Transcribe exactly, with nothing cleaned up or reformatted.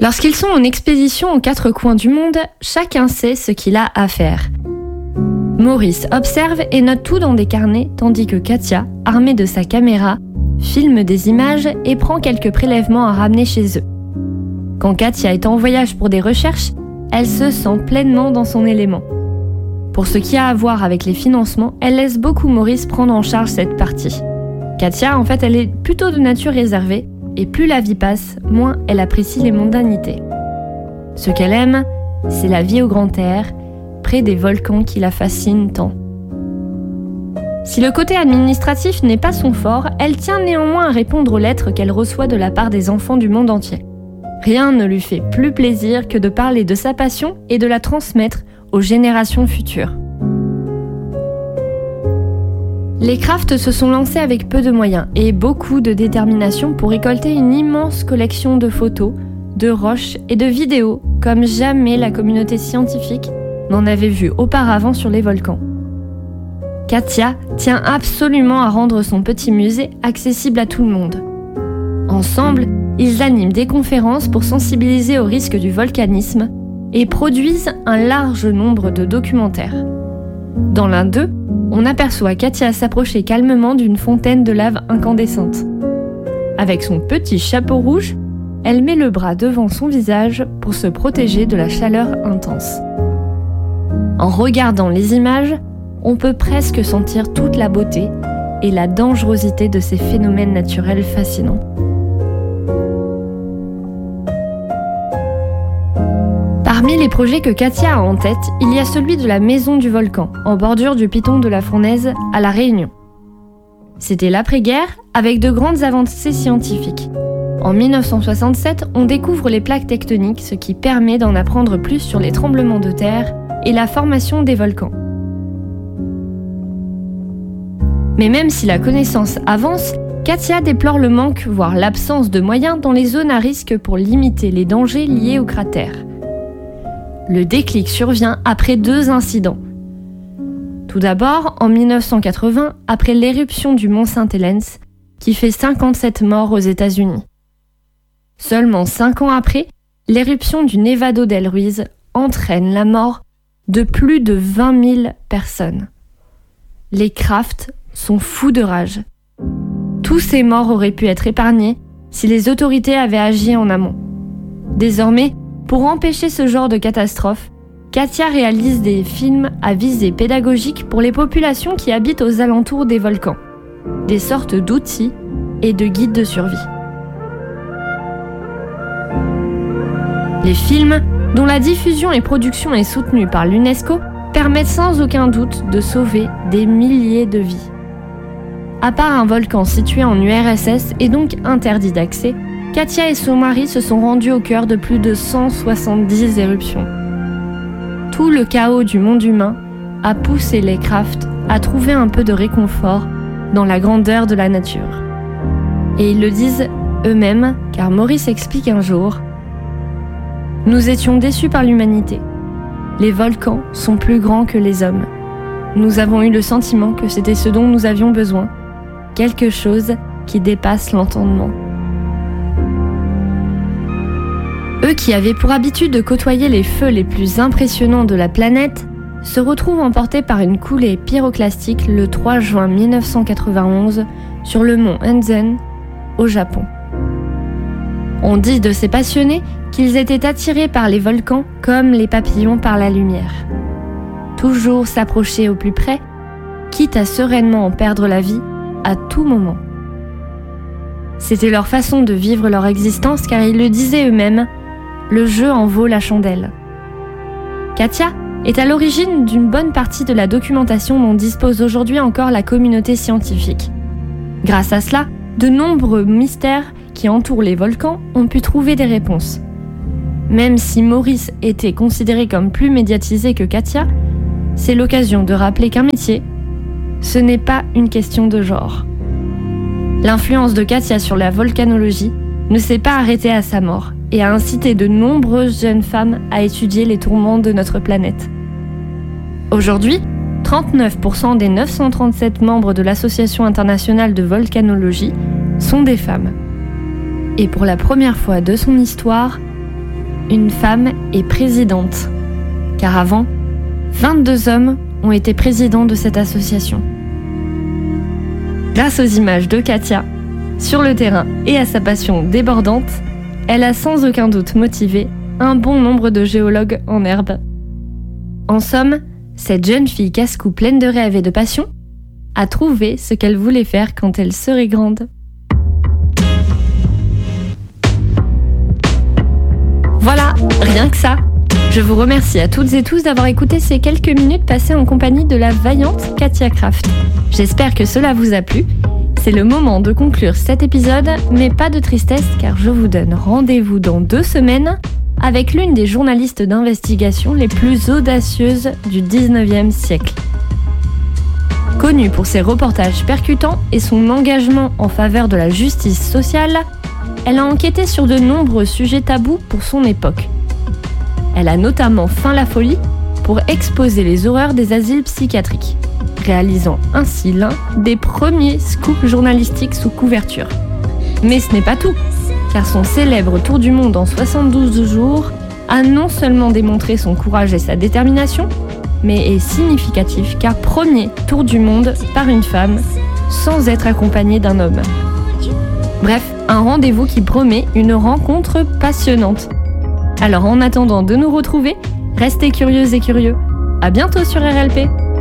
Lorsqu'ils sont en expédition aux quatre coins du monde, chacun sait ce qu'il a à faire. Maurice observe et note tout dans des carnets, tandis que Katia, armée de sa caméra, filme des images et prend quelques prélèvements à ramener chez eux. Quand Katia est en voyage pour des recherches, elle se sent pleinement dans son élément. Pour ce qui a à voir avec les financements, elle laisse beaucoup Maurice prendre en charge cette partie. Katia, en fait, elle est plutôt de nature réservée, et plus la vie passe, moins elle apprécie les mondanités. Ce qu'elle aime, c'est la vie au grand air, près des volcans qui la fascinent tant. Si le côté administratif n'est pas son fort, elle tient néanmoins à répondre aux lettres qu'elle reçoit de la part des enfants du monde entier. Rien ne lui fait plus plaisir que de parler de sa passion et de la transmettre aux générations futures. Les Kraft se sont lancés avec peu de moyens et beaucoup de détermination pour récolter une immense collection de photos, de roches et de vidéos comme jamais la communauté scientifique n'en avait vu auparavant sur les volcans. Katia tient absolument à rendre son petit musée accessible à tout le monde. Ensemble, ils animent des conférences pour sensibiliser au risque du volcanisme et produisent un large nombre de documentaires. Dans l'un d'eux, on aperçoit Katia s'approcher calmement d'une fontaine de lave incandescente. Avec son petit chapeau rouge, elle met le bras devant son visage pour se protéger de la chaleur intense. En regardant les images, on peut presque sentir toute la beauté et la dangerosité de ces phénomènes naturels fascinants. Parmi les projets que Katia a en tête, il y a celui de la maison du volcan, en bordure du piton de la Fournaise, à La Réunion. C'était l'après-guerre, avec de grandes avancées scientifiques. En dix-neuf cent soixante-sept, on découvre les plaques tectoniques, ce qui permet d'en apprendre plus sur les tremblements de terre et la formation des volcans. Mais même si la connaissance avance, Katia déplore le manque, voire l'absence de moyens dans les zones à risque pour limiter les dangers liés aux cratères. Le déclic survient après deux incidents. Tout d'abord, en dix-neuf cent quatre-vingts, après l'éruption du mont Saint-Helens, qui fait cinquante-sept morts aux États-Unis. Seulement cinq ans après, l'éruption du Nevado del Ruiz entraîne la mort de plus de vingt mille personnes. Les Kraft sont fous de rage. Tous ces morts auraient pu être épargnés si les autorités avaient agi en amont. Désormais, pour empêcher ce genre de catastrophe, Katia réalise des films à visée pédagogique pour les populations qui habitent aux alentours des volcans, des sortes d'outils et de guides de survie. Les films, dont la diffusion et production est soutenue par l'UNESCO, permettent sans aucun doute de sauver des milliers de vies. À part un volcan situé en U R S S et donc interdit d'accès, Katia et son mari se sont rendus au cœur de plus de cent soixante-dix éruptions. Tout le chaos du monde humain a poussé les Kraft à trouver un peu de réconfort dans la grandeur de la nature. Et ils le disent eux-mêmes, car Maurice explique un jour « Nous étions déçus par l'humanité. Les volcans sont plus grands que les hommes. Nous avons eu le sentiment que c'était ce dont nous avions besoin, quelque chose qui dépasse l'entendement. » Eux qui avaient pour habitude de côtoyer les feux les plus impressionnants de la planète se retrouvent emportés par une coulée pyroclastique le trois juin dix-neuf cent quatre-vingt-onze sur le mont Unzen, au Japon. On dit de ces passionnés qu'ils étaient attirés par les volcans comme les papillons par la lumière. Toujours s'approcher au plus près, quitte à sereinement en perdre la vie à tout moment. C'était leur façon de vivre leur existence car ils le disaient eux-mêmes, le jeu en vaut la chandelle. Katia est à l'origine d'une bonne partie de la documentation dont dispose aujourd'hui encore la communauté scientifique. Grâce à cela, de nombreux mystères qui entourent les volcans ont pu trouver des réponses. Même si Maurice était considéré comme plus médiatisé que Katia, c'est l'occasion de rappeler qu'un métier, ce n'est pas une question de genre. L'influence de Katia sur la volcanologie ne s'est pas arrêtée à sa mort et a incité de nombreuses jeunes femmes à étudier les tourments de notre planète. Aujourd'hui, trente-neuf pour cent des neuf cent trente-sept membres de l'Association internationale de volcanologie sont des femmes. Et pour la première fois de son histoire, une femme est présidente. Car avant, vingt-deux hommes ont été présidents de cette association. Grâce aux images de Katia, sur le terrain et à sa passion débordante, elle a sans aucun doute motivé un bon nombre de géologues en herbe. En somme, cette jeune fille casse-cou pleine de rêves et de passion a trouvé ce qu'elle voulait faire quand elle serait grande. Voilà, rien que ça. Je vous remercie à toutes et tous d'avoir écouté ces quelques minutes passées en compagnie de la vaillante Katia Kraft. J'espère que cela vous a plu. C'est le moment de conclure cet épisode, mais pas de tristesse car je vous donne rendez-vous dans deux semaines avec l'une des journalistes d'investigation les plus audacieuses du dix-neuvième siècle. Connue pour ses reportages percutants et son engagement en faveur de la justice sociale, elle a enquêté sur de nombreux sujets tabous pour son époque. Elle a notamment feint la folie pour exposer les horreurs des asiles psychiatriques, réalisant ainsi l'un des premiers scoops journalistiques sous couverture. Mais ce n'est pas tout, car son célèbre tour du monde en soixante-douze jours a non seulement démontré son courage et sa détermination, mais est significatif car premier tour du monde par une femme sans être accompagnée d'un homme. Bref, un rendez-vous qui promet une rencontre passionnante. Alors en attendant de nous retrouver, restez curieuses et curieux. À bientôt sur R L P.